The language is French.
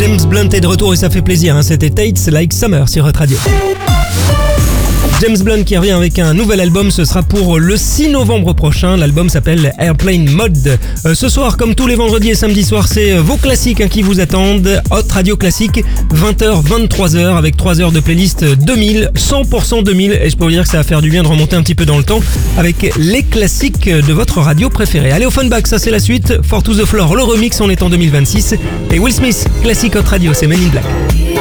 James Blunt est de retour et ça fait plaisir, hein. C'était Tate's Like Summer sur Hot Radio. James Blunt qui revient avec un nouvel album, ce sera pour le 6 novembre prochain. L'album s'appelle Airplane Mode. Ce soir, comme tous les vendredis et samedis soirs, c'est vos classiques qui vous attendent. Hot Radio Classique, 20h, 23h, avec 3 heures de playlist 2000, 100% 2000. Et je peux vous dire que ça va faire du bien de remonter un petit peu dans le temps avec les classiques de votre radio préférée. Allez au Funback, ça c'est la suite. For to the Floor, le remix, on est en 2026. Et Will Smith, classique Hot Radio, c'est Men in Black.